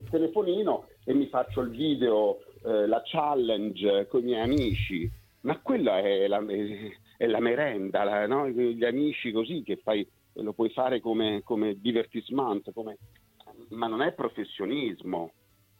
telefonino e mi faccio il video, la challenge con i miei amici, ma quella è la merenda, no? Gli amici così che fai, lo puoi fare come divertissement, ma non è professionismo.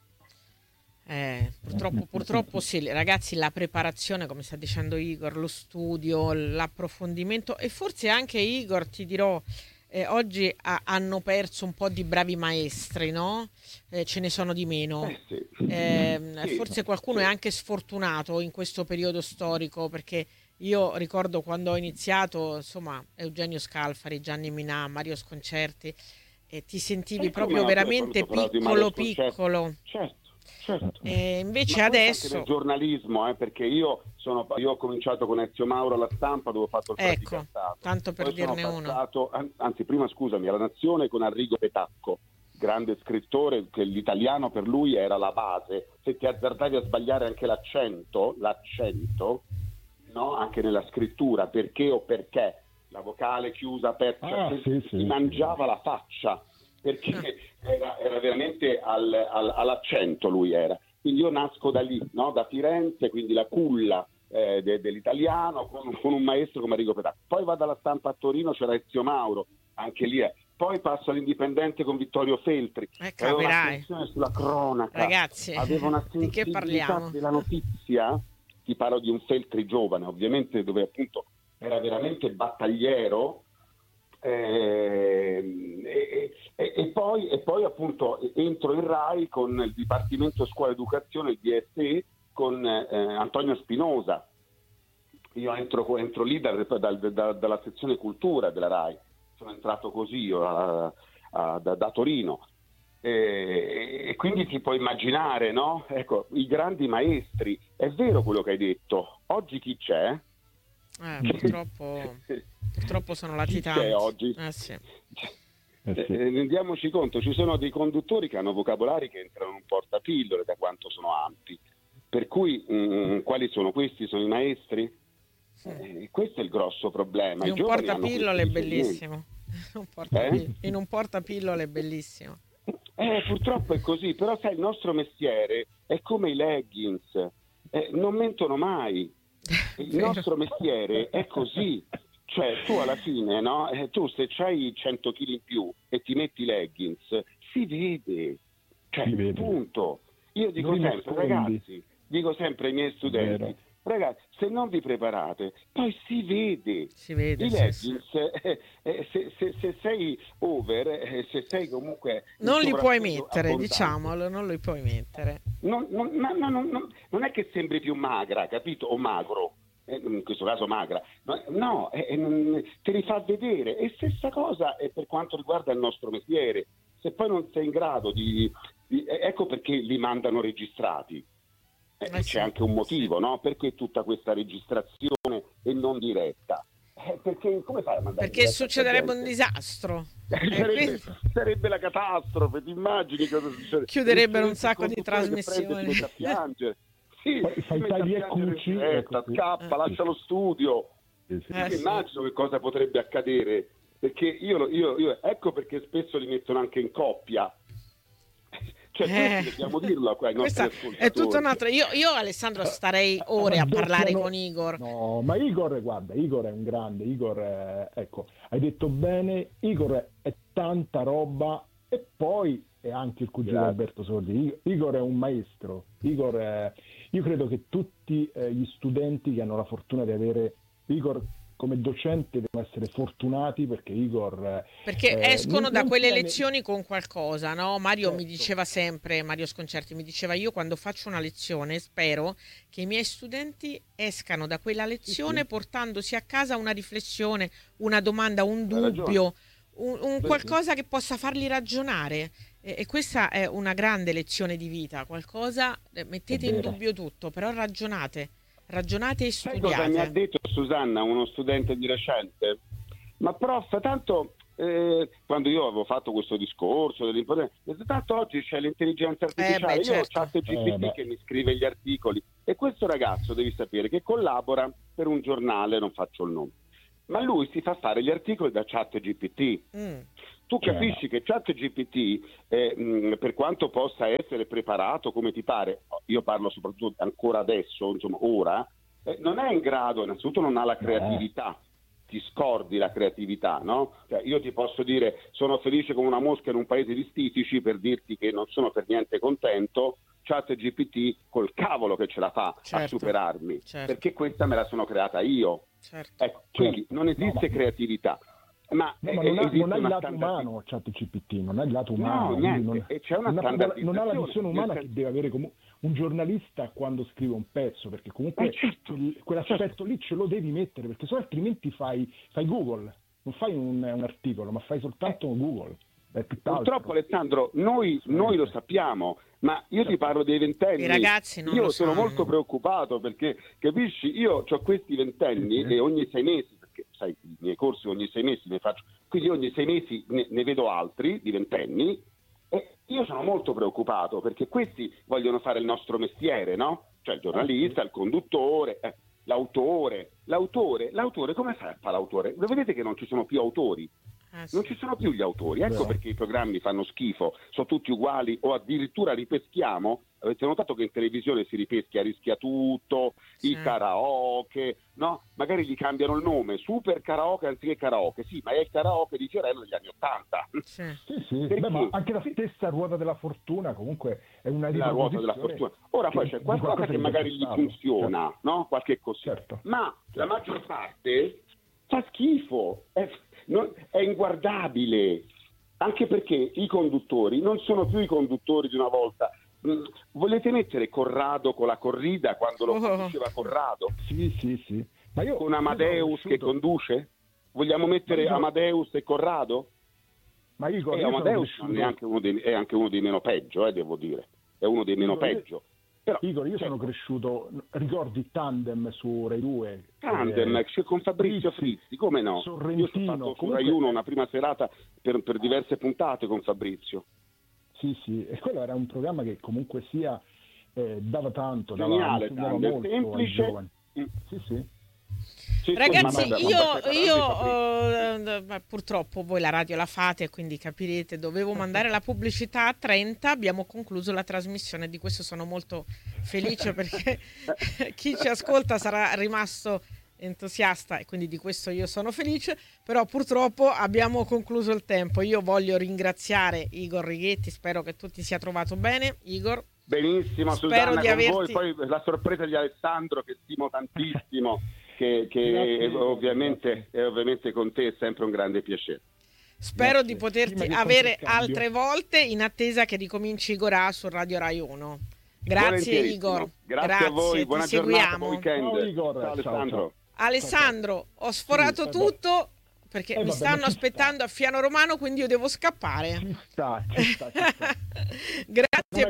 Purtroppo sì, ragazzi, la preparazione, come sta dicendo Igor, lo studio, l'approfondimento e forse anche Igor, ti dirò, oggi hanno perso un po' di bravi maestri, no? Ce ne sono di meno. Sì. Sì, Forse qualcuno è sì. anche sfortunato in questo periodo storico perché io ricordo quando ho iniziato, insomma, Eugenio Scalfari, Gianni Minà, Mario Sconcerti, e ti sentivi E come proprio no, tu hai veramente parlato di Mario piccolo Sconcerti? piccolo. Certo. E Ma invece questo anche nel adesso, giornalismo, perché io ho cominciato con Ezio Mauro alla Stampa dove ho fatto il ecco, praticantato, tanto per poi sono dirne uno. passato, anzi prima scusami, alla Nazione con Arrigo Petacco, grande scrittore, che l'italiano per lui era la base, se ti azzardavi a sbagliare anche l'accento, no? Anche nella scrittura, perché o perché, la vocale chiusa, aperta, si mangiava la faccia, perché era veramente all'accento lui era. Quindi io nasco da lì, no? Da Firenze, quindi la culla dell'italiano con un maestro come Arrigo Petacco. Poi vado alla Stampa a Torino, c'era Ezio Mauro, anche lì è. Poi passo all'Indipendente con Vittorio Feltri, aveva Capirai, un'attenzione sulla cronaca, ragazzi, aveva una di che sensibilità parliamo? della notizia. Ti parlo di un Feltri giovane, ovviamente, dove appunto era veramente battagliero. E poi appunto entro in Rai con il Dipartimento Scuola Educazione, il DSE, con Antonio Spinosa. Io entro lì dalla sezione cultura della Rai, sono entrato così io da Torino. E quindi ti puoi immaginare, no? Ecco, i grandi maestri, è vero quello che hai detto, oggi chi c'è? Purtroppo sono Chi c'è latitanti. oggi? Sì. Rendiamoci conto, ci sono dei conduttori che hanno vocabolari che entrano in un portapillole da quanto sono ampi, per cui quali sono questi? Sono i maestri? Questo è il grosso problema. In I un giovani hanno questi portapillole è riferimenti. bellissimo. In un portapillole è bellissimo. Purtroppo è così, però sai, il nostro mestiere è come i leggings, non mentono mai. Il nostro mestiere è così. Cioè, tu alla fine, no? Tu se c'hai 100 kg in più e ti metti leggings, si vede. Cioè, punto. Io dico sempre, ragazzi, dico sempre ai miei studenti, ragazzi, se non vi preparate, poi si vede. I leggings, se sei over, se sei comunque non li puoi sovrappeso mettere, abbondante, diciamolo, non li puoi mettere. Non è che sembri più magra, capito? O magro. In questo caso magra, no, te li fa vedere. E stessa cosa è per quanto riguarda il nostro mestiere. Se poi non sei in grado ecco perché li mandano registrati. C'è anche un motivo, no? Perché tutta questa registrazione e non diretta? Perché come fai a mandare Perché diretta succederebbe un disastro. Sarebbe la catastrofe, ti immagini cosa succede? Chiuderebbero un sacco di trasmissioni. Si mette a piangere. Sì, fai tagli e cuci, scappa, lascia lo studio. Immagino che cosa potrebbe accadere, perché io ecco perché spesso li mettono anche in coppia. Cioè, dobbiamo dirlo ai nostri ascoltatori. È tutto un altro. Io Alessandro starei ore a parlare con Igor. No, ma Igor, guarda, Igor è un grande. Igor, ecco, hai detto bene. Igor è tanta roba e poi è anche il cugino Alberto Sordi. Igor è un maestro. Igor, io credo che tutti gli studenti che hanno la fortuna di avere Igor come docente devono essere fortunati perché Igor perché escono da quelle tiene... lezioni con qualcosa, no? Mario mi diceva sempre, Mario Sconcerti mi diceva, io quando faccio una lezione spero che i miei studenti escano da quella lezione portandosi a casa una riflessione, una domanda, un dubbio, un qualcosa che possa farli ragionare. E questa è una grande lezione di vita, qualcosa, mettete in dubbio tutto, però ragionate e studiate. Sai cosa mi ha detto Susanna, uno studente di recente? Ma prof, tanto quando io avevo fatto questo discorso dell'importanza, tanto oggi c'è l'intelligenza artificiale, io ho ChatGPT che mi scrive gli articoli e questo ragazzo devi sapere che collabora per un giornale, non faccio il nome, ma lui si fa fare gli articoli da ChatGPT. Tu capisci che ChatGPT, per quanto possa essere preparato come ti pare, io parlo soprattutto ancora adesso, insomma ora, non è in grado, innanzitutto non ha la creatività, ti scordi la creatività, no? Cioè, io ti posso dire sono felice come una mosca in un paese di stitici per dirti che non sono per niente contento. ChatGPT col cavolo che ce la fa a superarmi, perché questa me la sono creata io. Ecco, quindi non esiste creatività. Ma non ha il lato umano ChatGPT, non ha il lato umano, no, niente. E c'è una standardizzazione. Non ha la visione umana che deve avere un giornalista quando scrive un pezzo, perché comunque quell'aspetto lì ce lo devi mettere, perché se no altrimenti fai Google, non fai un articolo, ma fai soltanto Google. Purtroppo Alessandro, noi lo sappiamo, ma io ti parlo dei ventenni. I ragazzi non io lo sono sanno. molto preoccupato perché, capisci, io ho questi ventenni e ogni 6 mesi, perché sai, i miei corsi ogni 6 mesi ne faccio, quindi ogni 6 mesi ne vedo altri di ventenni, e io sono molto preoccupato perché questi vogliono fare il nostro mestiere, no? Cioè il giornalista, il conduttore, l'autore, come fa l'autore? Lo vedete che non ci sono più autori? Non ci sono più gli autori, ecco perché i programmi fanno schifo, sono tutti uguali o addirittura ripeschiamo. Avete notato che in televisione si rischia tutto, i karaoke, no? Magari gli cambiano il nome, super karaoke anziché karaoke, sì, ma è il karaoke di Fiorello degli anni '80. Sì. Beh, ma anche la stessa ruota della fortuna comunque è una la ruota della fortuna. Ora poi c'è qualcosa che magari gli funziona, no? Qualche così. Ma la maggior parte fa schifo, è inguardabile, anche perché i conduttori non sono più i conduttori di una volta. Volete mettere Corrado con la corrida quando lo conduceva Corrado? Sì. Ma io, con Amadeus che conduce? Vogliamo mettere Amadeus e Corrado? Ma Igor, Amadeus è anche uno dei meno peggio, devo dire. È uno dei meno peggio. Però, Igor, io sono cresciuto, ricordi Tandem su Rai 2? Tandem con Fabrizio Frizzi, come no? Sorrentino. Io ho fatto su Rai 1 una prima serata per diverse puntate con Fabrizio. Sì, e quello era un programma che comunque sia dava tanto, geniale, dava molto semplice. ai giovani. Sì, ragazzi, io purtroppo voi la radio la fate, quindi capirete, dovevo mandare la pubblicità a 30, abbiamo concluso la trasmissione, di questo sono molto felice perché chi ci ascolta sarà rimasto entusiasta e quindi di questo io sono felice, però purtroppo abbiamo concluso il tempo. Io voglio ringraziare Igor Righetti, spero che tu ti sia trovato bene, Igor. Benissimo, spero Susanna, di averti... voi, poi la sorpresa di Alessandro che stimo tantissimo, che è ovviamente con te è sempre un grande piacere. Spero di poterti avere altre volte in attesa che ricominci Igorà su Radio Rai 1. Grazie Igor. Grazie a voi, buona giornata, buon weekend. Ciao, Igor. Ciao Alessandro. Ciao. Alessandro, ho sforato tutto perché mi stanno aspettando a Fiano Romano, quindi io devo scappare. Ci sta. Grazie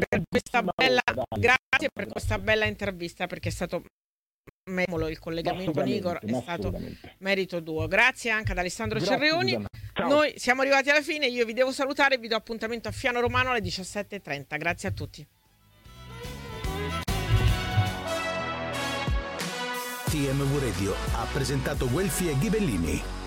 per questa bella intervista, perché è stato il collegamento con Igor è stato merito tuo. Grazie anche ad Alessandro Cerreoni. Noi siamo arrivati alla fine, io vi devo salutare, vi do appuntamento a Fiano Romano alle 17:30. Grazie a tutti. TMV Radio ha presentato Guelfi e Ghibellini.